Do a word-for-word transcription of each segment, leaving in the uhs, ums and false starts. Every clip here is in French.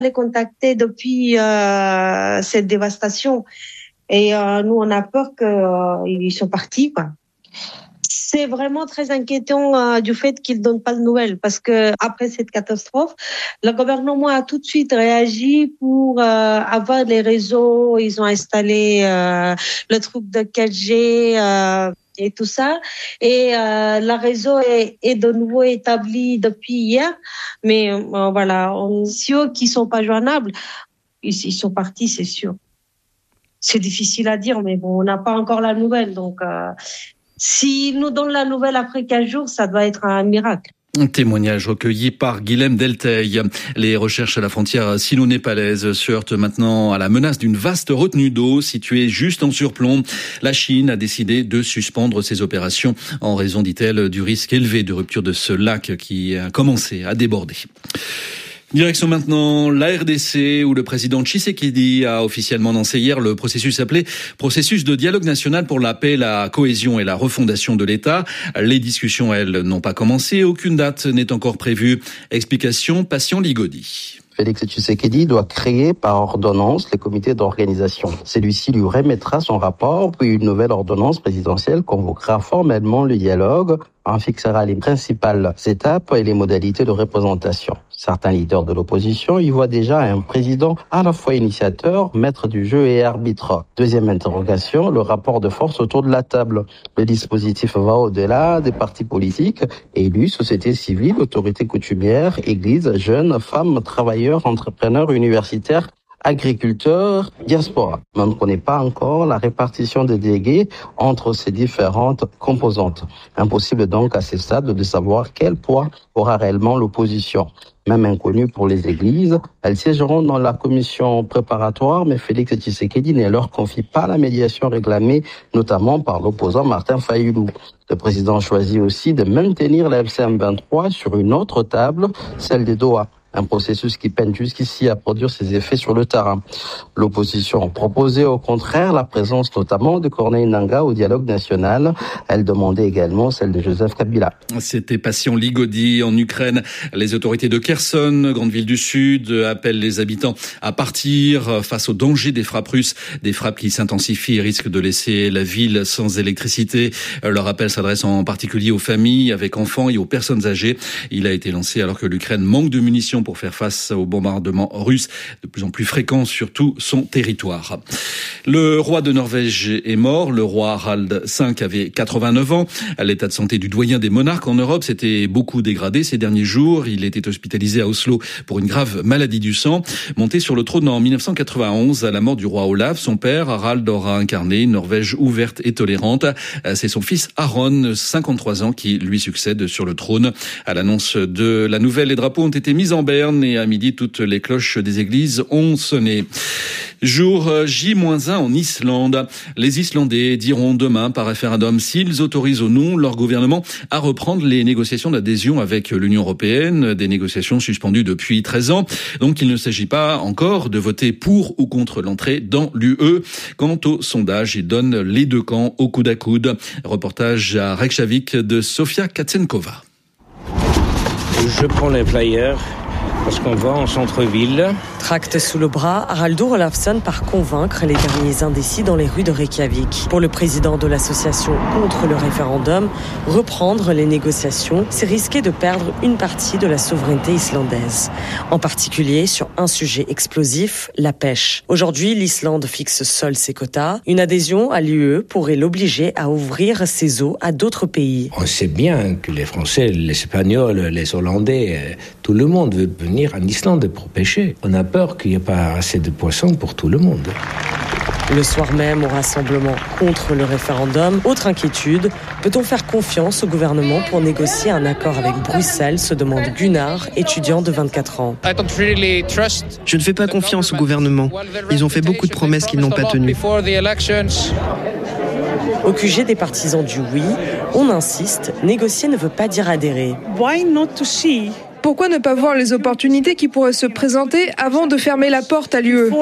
les contacter depuis euh, cette dévastation. Et euh, nous, on a peur qu'ils euh, sont partis, quoi. C'est vraiment très inquiétant euh, du fait qu'ils ne donnent pas de nouvelles parce que après cette catastrophe, le gouvernement a tout de suite réagi pour euh, avoir les réseaux. Ils ont installé euh, le truc de quatre G euh, et tout ça. Et euh, le réseau est, est de nouveau établi depuis hier. Mais euh, voilà, on, ceux qui sont pas joignables, ils, ils sont partis, c'est sûr. C'est difficile à dire, mais bon, on n'a pas encore la nouvelle, donc. Euh, S'ils nous donnent la nouvelle après quinze jours, ça doit être un miracle. Un témoignage recueilli par Guilhem Delteil. Les recherches à la frontière sino-népalaise se heurtent maintenant à la menace d'une vaste retenue d'eau située juste en surplomb. La Chine a décidé de suspendre ses opérations en raison, dit-elle, du risque élevé de rupture de ce lac qui a commencé à déborder. Direction maintenant la R D C où le président Tshisekedi a officiellement lancé hier le processus appelé processus de dialogue national pour la paix, la cohésion et la refondation de l'État. Les discussions, elles, n'ont pas commencé. Aucune date n'est encore prévue. Explication, Patient Ligodi. Félix Tshisekedi doit créer par ordonnance les comités d'organisation. Celui-ci lui remettra son rapport, puis une nouvelle ordonnance présidentielle convoquera formellement le dialogue, en fixera les principales étapes et les modalités de représentation. Certains leaders de l'opposition y voient déjà un président à la fois initiateur, maître du jeu et arbitre. Deuxième interrogation, le rapport de force autour de la table. Le dispositif va au-delà des partis politiques, élus, société civile, autorités coutumières, églises, jeunes, femmes, travailleurs, entrepreneurs, universitaires, agriculteurs, diaspora. On ne connaît pas encore la répartition des délégués entre ces différentes composantes. Impossible donc à ce stade de savoir quel poids aura réellement l'opposition. Même inconnue pour les églises, elles siégeront dans la commission préparatoire, mais Félix Tshisekedi ne leur confie pas la médiation réclamée, notamment par l'opposant Martin Fayulu. Le président choisit aussi de maintenir la F C M vingt-trois sur une autre table, celle des Doha. Un processus qui peine jusqu'ici à produire ses effets sur le terrain. L'opposition proposait au contraire la présence notamment de Corneille Nangaa au dialogue national. Elle demandait également celle de Joseph Kabila. C'était Patient Ligodi. En Ukraine, les autorités de Kherson, grande ville du sud, appellent les habitants à partir face au danger des frappes russes. Des frappes qui s'intensifient et risquent de laisser la ville sans électricité. Leur appel s'adresse en particulier aux familles avec enfants et aux personnes âgées. Il a été lancé alors que l'Ukraine manque de munitions pour faire face aux bombardements russes de plus en plus fréquents sur tout son territoire. Le roi de Norvège est mort. Le roi Harald cinq avait quatre-vingt-neuf ans. L'état de santé du doyen des monarques en Europe s'était beaucoup dégradé ces derniers jours. Il était hospitalisé à Oslo pour une grave maladie du sang. Monté sur le trône en dix-neuf cent quatre-vingt-onze, à la mort du roi Olav, son père Harald aura incarné une Norvège ouverte et tolérante. C'est son fils Aron, cinquante-trois ans, qui lui succède sur le trône. À l'annonce de la nouvelle, les drapeaux ont été mis en Berne et à midi, toutes les cloches des églises ont sonné. Jour J moins un en Islande. Les Islandais diront demain par référendum s'ils autorisent ou non leur gouvernement à reprendre les négociations d'adhésion avec l'Union européenne, des négociations suspendues depuis treize ans. Donc il ne s'agit pas encore de voter pour ou contre l'entrée dans l'U E. Quant au sondage, il donne les deux camps au coude à coude. Reportage à Reykjavik de Sofia Katsenkova. Je prends les flyers parce qu'on va en centre-ville. Tract sous le bras, Haraldur Olafsson part convaincre les derniers indécis dans les rues de Reykjavik. Pour le président de l'association contre le référendum, reprendre les négociations, c'est risquer de perdre une partie de la souveraineté islandaise. En particulier sur un sujet explosif, la pêche. Aujourd'hui, l'Islande fixe seule ses quotas. Une adhésion à l'U E pourrait l'obliger à ouvrir ses eaux à d'autres pays. On sait bien que les Français, les Espagnols, les Hollandais, tout le monde veut venir en Islande pour pêcher. On a peur qu'il n'y ait pas assez de poissons pour tout le monde. Le soir même, au rassemblement contre le référendum, autre inquiétude, peut-on faire confiance au gouvernement pour négocier un accord avec Bruxelles, se demande Gunnar, étudiant de vingt-quatre ans. Je ne fais pas confiance au gouvernement. Ils ont fait beaucoup de promesses qu'ils n'ont pas tenues. Au Q G des partisans du oui, on insiste, négocier ne veut pas dire adhérer. Pourquoi ne pas voir les opportunités qui pourraient se présenter avant de fermer la porte à l'U E?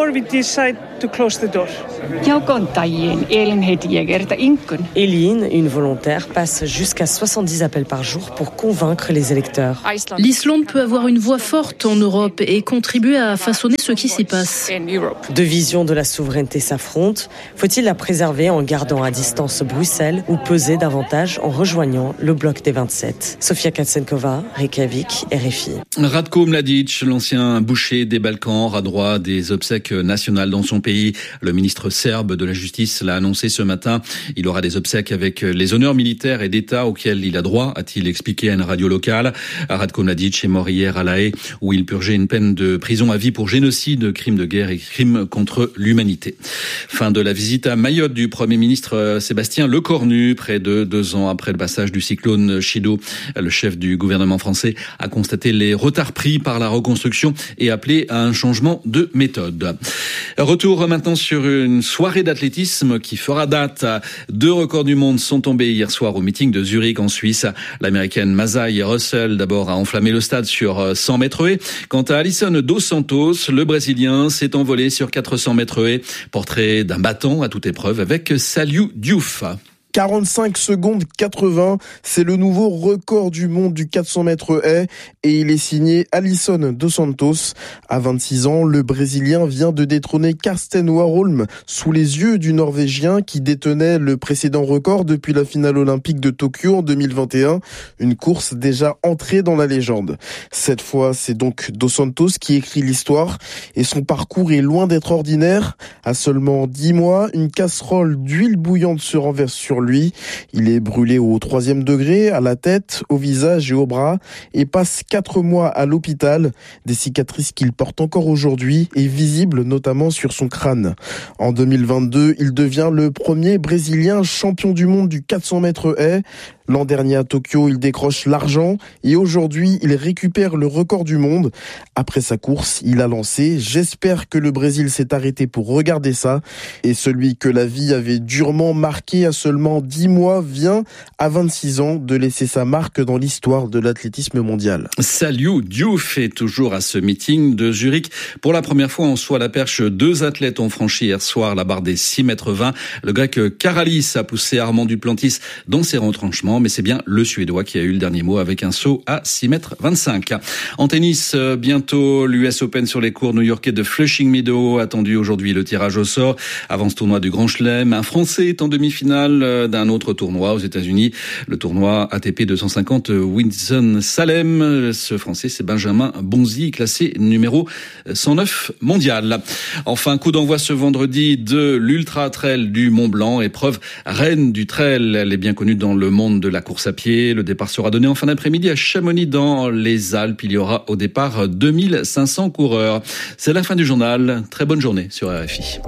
Eline, une volontaire, passe jusqu'à soixante-dix appels par jour pour convaincre les électeurs. L'Islande peut avoir une voix forte en Europe et contribuer à façonner ce qui s'y passe. Deux visions de la souveraineté s'affrontent. Faut-il la préserver en gardant à distance Bruxelles ou peser davantage en rejoignant le bloc des vingt-sept? Sofia Katsenkova, Reykjavik, R F I. Ratko Mladic, l'ancien boucher des Balkans, a droit des obsèques nationales dans son pays. Le ministre serbe de la Justice l'a annoncé ce matin. Il aura des obsèques avec les honneurs militaires et d'État auxquels il a droit, a-t-il expliqué à une radio locale. Ratko Mladic est mort hier à La Haye, où il purgeait une peine de prison à vie pour génocide, crimes de guerre et crimes contre l'humanité. Fin de la visite à Mayotte du Premier ministre Sébastien Lecornu, près de deux ans après le passage du cyclone Chido. Le chef du gouvernement français a constaté les retards pris par la reconstruction et appelé à un changement de méthode. Retour maintenant sur une soirée d'athlétisme qui fera date. Deux records du monde sont tombés hier soir au meeting de Zurich en Suisse. L'américaine Masai Russell d'abord a enflammé le stade sur cent mètres haies. Quant à Alisson dos Santos, le Brésilien s'est envolé sur quatre cents mètres haies. Portrait d'un battant à toute épreuve avec Saliou Diouf. quarante-cinq secondes quatre-vingts, c'est le nouveau record du monde du quatre cents mètres haies et il est signé Alisson dos Santos. À vingt-six ans, le Brésilien vient de détrôner Karsten Warholm sous les yeux du Norvégien qui détenait le précédent record depuis la finale olympique de Tokyo en deux mille vingt et un, une course déjà entrée dans la légende. Cette fois, c'est donc dos Santos qui écrit l'histoire et son parcours est loin d'être ordinaire. À seulement dix mois, une casserole d'huile bouillante se renverse sur lui. Il est brûlé au troisième degré, à la tête, au visage et au bras, et passe quatre mois à l'hôpital. Des cicatrices qu'il porte encore aujourd'hui et visibles notamment sur son crâne. En deux mille vingt-deux, il devient le premier Brésilien champion du monde du quatre cents mètres haies. L'an dernier à Tokyo, il décroche l'argent et aujourd'hui, il récupère le record du monde. Après sa course, il a lancé « J'espère que le Brésil s'est arrêté pour regarder ça ». Et celui que la vie avait durement marqué à seulement dix mois vient, à vingt-six ans, de laisser sa marque dans l'histoire de l'athlétisme mondial. Saliou Diouf est toujours à ce meeting de Zurich. Pour la première fois en saut à la perche, deux athlètes ont franchi hier soir la barre des six mètres vingt. Le grec Karalis a poussé Armand Duplantis dans ses retranchements, mais c'est bien le Suédois qui a eu le dernier mot avec un saut à six mètres vingt-cinq. En tennis, bientôt l'U S Open sur les cours new-yorkais de Flushing Meadows. Attendu aujourd'hui le tirage au sort. Avant ce tournoi du Grand Chelem, un Français est en demi-finale d'un autre tournoi aux États-Unis. Le tournoi A T P deux cent cinquante Winston-Salem. Ce Français, c'est Benjamin Bonzi, classé numéro cent neuf mondial. Enfin, coup d'envoi ce vendredi de l'Ultra Trail du Mont Blanc, épreuve reine du trail. Elle est bien connue dans le monde de la course à pied. Le départ sera donné en fin d'après-midi à Chamonix dans les Alpes. Il y aura au départ deux mille cinq cents coureurs. C'est la fin du journal. Très bonne journée sur R F I.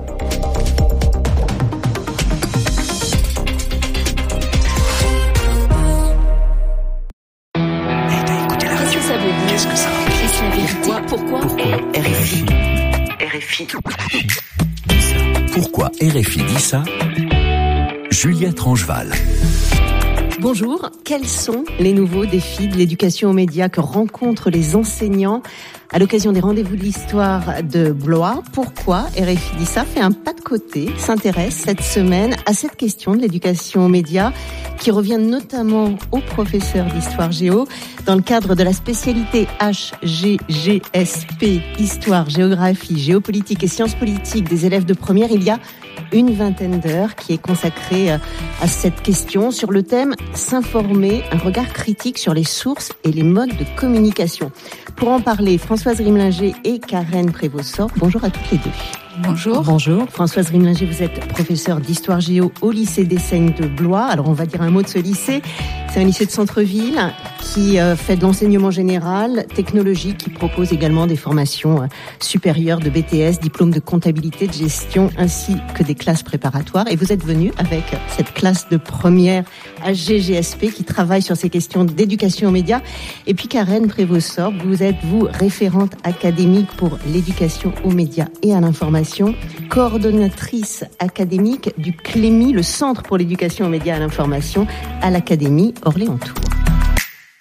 Pourquoi R F I R F I Pourquoi R F I dit ça? Juliette Rangeval. Bonjour, quels sont les nouveaux défis de l'éducation aux médias que rencontrent les enseignants à l'occasion des rendez-vous de l'histoire de Blois? Pourquoi R F I dit ça fait un pas de côté, s'intéresse cette semaine à cette question de l'éducation aux médias qui revient notamment aux professeurs d'histoire géo dans le cadre de la spécialité H G G S P, histoire, géographie, géopolitique et sciences politiques des élèves de première. Il y a une vingtaine d'heures qui est consacrée à cette question sur le thème « S'informer, un regard critique sur les sources et les modes de communication ». Pour en parler, Françoise Rimlinger et Karen Prévost-Sort, bonjour à toutes les deux. Bonjour. Bonjour. Françoise Rimlinger, vous êtes professeure d'histoire géo au lycée d'Essaigne de Blois. Alors on va dire un mot de ce lycée. C'est un lycée de centre-ville qui euh, fait de l'enseignement général, technologique, qui propose également des formations euh, supérieures de B T S, diplôme de comptabilité, de gestion, ainsi que des classes préparatoires. Et vous êtes venu avec cette classe de première H G G S P qui travaille sur ces questions d'éducation aux médias. Et puis Karen Prévost-Sort, vous êtes, vous, référente académique pour l'éducation aux médias et à l'information, coordonnatrice académique du C L E M I, le Centre pour l'éducation aux médias et à l'information, à l'Académie Orléans-Tours.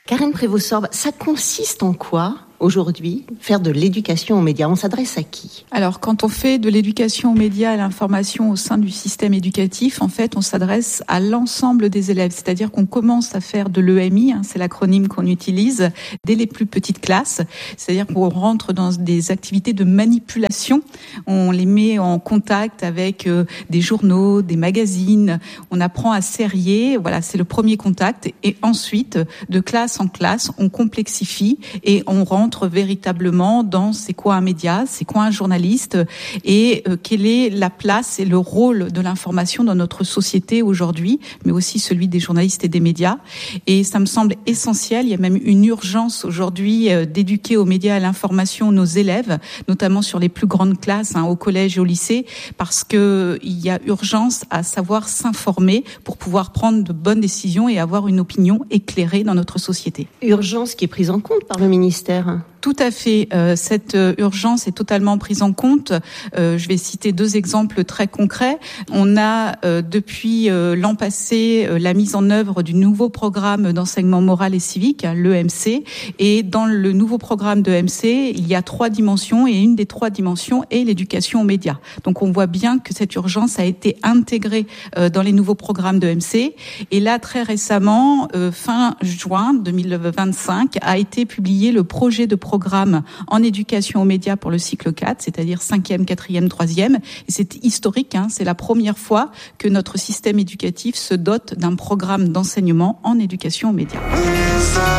Karine Prévost-Sorbe, ça consiste en quoi aujourd'hui, faire de l'éducation aux médias? On s'adresse à qui? Alors, quand on fait de l'éducation aux médias et à l'information au sein du système éducatif, en fait, on s'adresse à l'ensemble des élèves. C'est-à-dire qu'on commence à faire de l'E M I, hein, c'est l'acronyme qu'on utilise, dès les plus petites classes. C'est-à-dire qu'on rentre dans des activités de manipulation. On les met en contact avec euh, des journaux, des magazines. On apprend à serrer. Voilà, c'est le premier contact. Et ensuite, de classe en classe, on complexifie et on rentre véritablement dans c'est quoi un média, c'est quoi un journaliste et euh, quelle est la place et le rôle de l'information dans notre société aujourd'hui, mais aussi celui des journalistes et des médias. Et ça me semble essentiel. Il y a même une urgence aujourd'hui euh, d'éduquer aux médias et à l'information nos élèves, notamment sur les plus grandes classes, hein, au collège et au lycée, parce que il y a urgence à savoir s'informer pour pouvoir prendre de bonnes décisions et avoir une opinion éclairée dans notre société. Urgence qui est prise en compte par le ministère. Tout à fait. Euh, cette euh, urgence est totalement prise en compte. Euh, je vais citer deux exemples très concrets. On a euh, depuis euh, l'an passé euh, la mise en œuvre du nouveau programme d'enseignement moral et civique, hein, l'E M C. Et dans le nouveau programme de E M C, il y a trois dimensions et une des trois dimensions est l'éducation aux médias. Donc on voit bien que cette urgence a été intégrée euh, dans les nouveaux programmes de E M C. Et là, très récemment, euh, fin juin deux mille vingt-cinq, a été publié le projet de programme en éducation aux médias pour le cycle quatre, c'est-à-dire cinquième, quatrième, troisième. Et c'est historique, hein, c'est la première fois que notre système éducatif se dote d'un programme d'enseignement en éducation aux médias.